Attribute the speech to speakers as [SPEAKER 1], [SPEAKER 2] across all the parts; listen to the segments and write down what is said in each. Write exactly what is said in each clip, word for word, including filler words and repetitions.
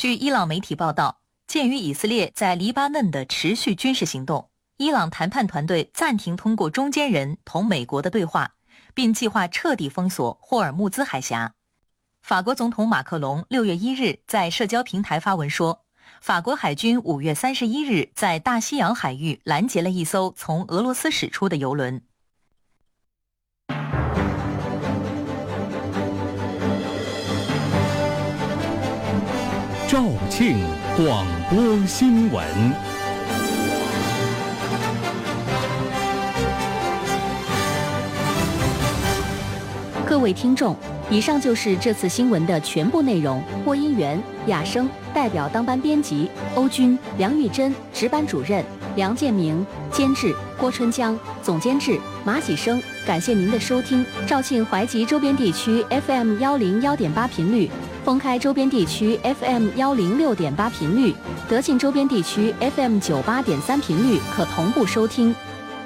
[SPEAKER 1] 据伊朗媒体报道，鉴于以色列在黎巴嫩的持续军事行动，伊朗谈判团队暂停通过中间人同美国的对话，并计划彻底封锁霍尔木兹海峡。法国总统马克龙六月一日在社交平台发文说，法国海军五月三十一日在大西洋海域拦截了一艘从俄罗斯驶出的油轮。
[SPEAKER 2] 肇庆广播新闻。
[SPEAKER 3] 各位听众，以上就是这次新闻的全部内容。播音员雅生，代表当班编辑欧军、梁玉珍，值班主任梁建明，监制郭春江，总监制马启生。感谢您的收听。肇庆淮吉周边地区 F M 幺零幺点八频率，封开周边地区 F M 幺零六点八频率，德庆周边地区 F M 九八点三频率可同步收聽。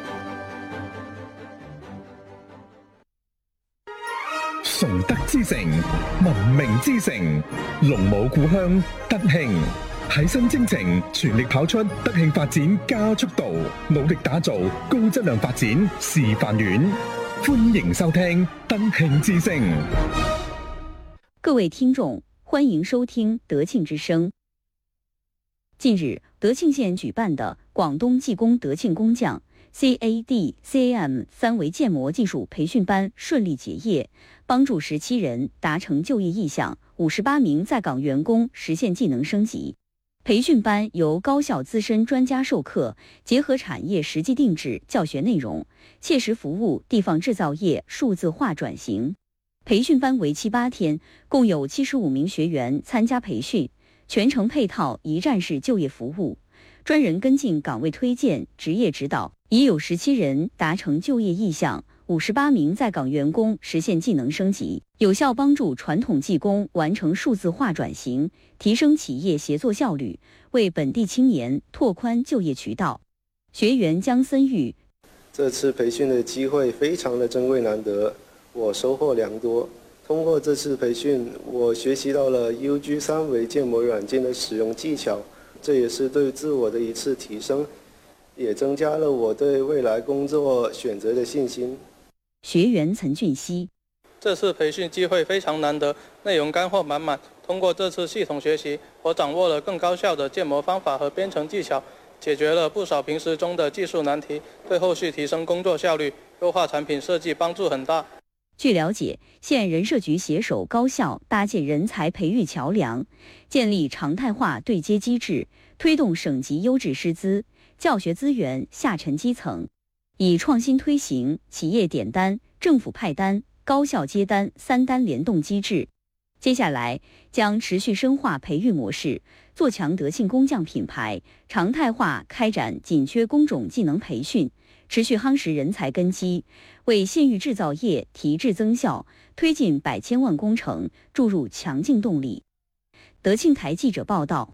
[SPEAKER 4] 崇德之城，文明之城，龍母故鄉德慶，喺新征程全力跑出德慶發展加速度，努力打造高質量發展示範縣。歡迎收聽德慶之聲。
[SPEAKER 3] 各位聽眾，歡迎收聽德慶之聲。近日，德慶縣舉辦的廣東技工德慶工匠 C A D C A M 三維建模技術培訓班順利結業，幫助十七人達成就業意向，五十八名在崗員工實現技能升級。培訓班由高校資深專家授課，結合產業實際定制教學內容，切實服務地方製造業數字化轉型。培訓班為期八天，共有七十五名學員參加培訓，全程配套一站式就業服務，專人跟進崗位推薦、職業指導，已有十七人達成就業意向，五十八名在崗員工實現技能升級，有效幫助傳統技工完成數字化轉型，提升企業協作效率，為本地青年拓寬就業渠道。學員江森玉，
[SPEAKER 5] 這次培訓的機會非常的珍貴難得，我收穫良多。通過這次培訓，我學習到了 U G 三維建模軟件的使用技巧，這也是對自我的一次提升，也增加了我對未來工作選擇的信心。
[SPEAKER 3] 學員陳俊熙，
[SPEAKER 6] 這次培訓機會非常難得，內容乾貨滿滿。通過這次系統學習，我掌握了更高效的建模方法和編程技巧，解決了不少平時中的技術難題，對後續提升工作效率、優化產品設計幫助很大。
[SPEAKER 3] 據了解，縣人社局攜手高校搭建人才培育橋梁，建立常態化對接機制，推動省級優質師資、教學資源下沉基層，以創新推行企業點單、政府派單、高校接單三單聯動機制。接下來將持續深化培育模式，做強德慶工匠品牌，常態化開展緊缺工種技能培訓，持續夯實人才根基，為縣域製造業提質增效，推進百千萬工程注入強勁動力。德慶台記者報道。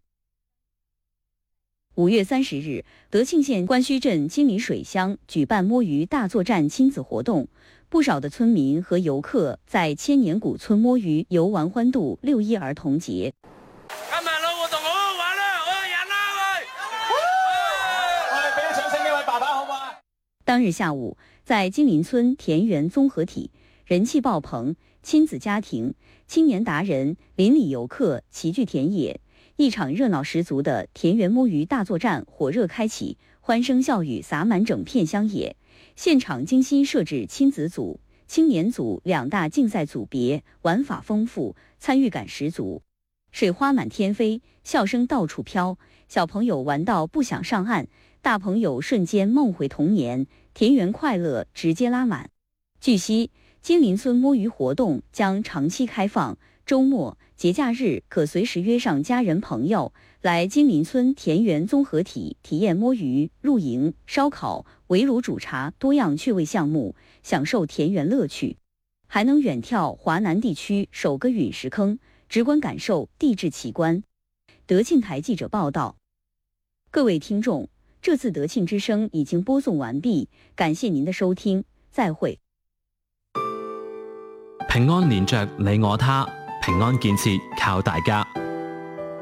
[SPEAKER 3] 五月三十日，德慶縣關須鎮金里水鄉舉辦摸魚大作戰親子活動，不少的村民和遊客在千年古村摸魚遊玩歡度六一兒童節。
[SPEAKER 7] 今日嘅活動好好玩啦，好有癮啦！喂，我哋俾啲掌聲呢位爸爸好嗎？
[SPEAKER 3] 當日下午，在金林村田園綜合體，人氣爆棚，親子家庭、青年達人、鄰里遊客齊聚田野。一場熱鬧十足的田園摸魚大作戰火熱開啟，歡聲笑語灑滿整片鄉野。現場精心設置親子組、青年組兩大競賽組別，玩法豐富，參與感十足。水花滿天飛，笑聲到處飄，小朋友玩到不想上岸，大朋友瞬間夢回童年，田園快樂直接拉滿。據悉，金林村摸魚活動將長期開放，週末、節假日可隨時約上家人朋友來金林村田園綜合體體驗摸魚、露營、燒烤、圍爐煮茶多樣趣味項目，享受田園樂趣，還能遠眺華南地區首個隕石坑，直觀感受地質奇觀。德慶台記者報道。各位聽眾，這次德慶之聲已經播送完畢，感謝您的收聽，再會。
[SPEAKER 8] 平安連着你我他，平安建設靠大家。